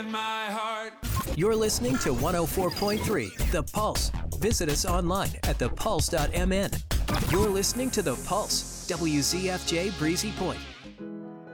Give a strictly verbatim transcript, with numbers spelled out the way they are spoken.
my heart. You're listening to one oh four point three The Pulse. Visit us online at the pulse dot m n. You're listening to The Pulse, W Z F J Breezy Point.